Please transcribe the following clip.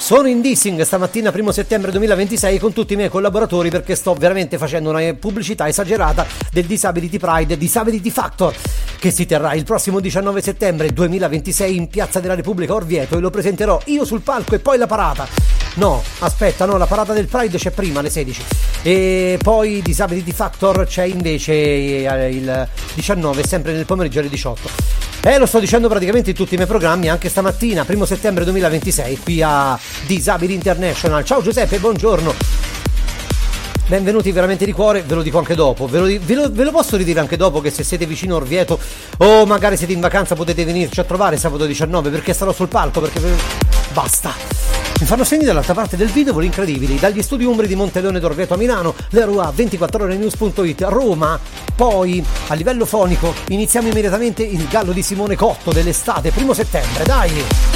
Sono in dissing stamattina 1 settembre 2026 con tutti i miei collaboratori perché sto veramente facendo una pubblicità esagerata del Disability Pride Disability Factor che si terrà il prossimo 19 settembre 2026 in Piazza della Repubblica Orvieto e lo presenterò io sul palco e poi la parata. No, aspetta, no, la parata del Pride c'è prima alle 16 e poi Disability Factor c'è invece il 19 sempre nel pomeriggio alle 18. Lo sto dicendo praticamente in tutti i miei programmi anche stamattina 1 settembre 2026 qui a Disabili International. Ciao Giuseppe, buongiorno, benvenuti veramente di cuore, ve lo dico anche dopo, ve lo posso ridire anche dopo che se siete vicino a Orvieto o magari siete in vacanza potete venirci a trovare sabato 19 perché sarò sul palco, perché basta. Mi fanno segni dall'altra parte del video voli incredibili dagli studi Umbri di Monteleone d'Orvieto a Milano, Leroy 24orenews.it Roma. Poi a livello fonico iniziamo immediatamente il gallo di Simone Cotto dell'estate 1 settembre, dai!